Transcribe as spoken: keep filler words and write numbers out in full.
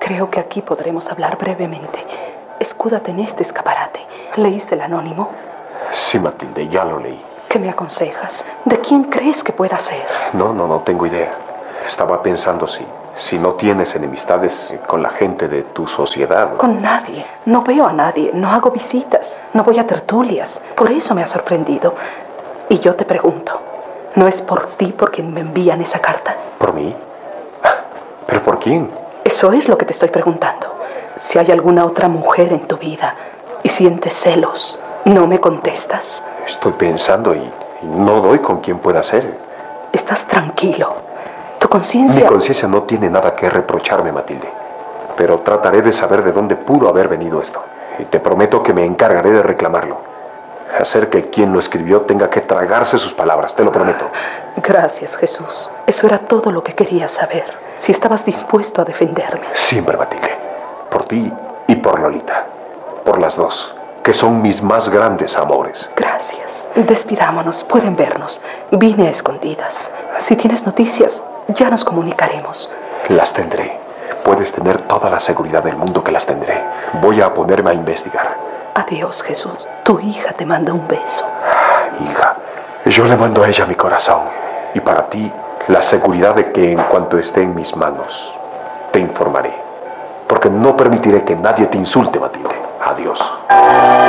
Creo que aquí podremos hablar brevemente. Escúdate en este escaparate. ¿Leíste el anónimo? Sí, Matilde, ya lo leí. ¿Qué me aconsejas? ¿De quién crees que pueda ser? No, no, no tengo idea. Estaba pensando si, si no tienes enemistades con la gente de tu sociedad. Con nadie. No veo a nadie. No hago visitas. No voy a tertulias. Por eso me ha sorprendido. Y yo te pregunto, ¿no es por ti por quien me envían esa carta? ¿Por mí? ¿Pero por quién? Eso es lo que te estoy preguntando. Si hay alguna otra mujer en tu vida y sientes celos, ¿no me contestas? Estoy pensando y, y no doy con quién pueda ser. Estás tranquilo. Tu conciencia... Mi conciencia no tiene nada que reprocharme, Matilde. Pero trataré de saber de dónde pudo haber venido esto. Y te prometo que me encargaré de reclamarlo. Hacer que quien lo escribió tenga que tragarse sus palabras, te lo prometo. Gracias, Jesús. Eso era todo lo que quería saber. Si estabas dispuesto a defenderme. Siempre, Matilde. Por ti y por Lolita. Por las dos, que son mis más grandes amores. Gracias. Despidámonos, pueden vernos. Vine a escondidas. Si tienes noticias, ya nos comunicaremos. Las tendré. Puedes tener toda la seguridad del mundo que las tendré. Voy a ponerme a investigar. Adiós, Jesús. Tu hija te manda un beso. Hija, yo le mando a ella mi corazón. Y para ti, la seguridad de que en cuanto esté en mis manos, te informaré. Porque no permitiré que nadie te insulte, Matilde. Adiós.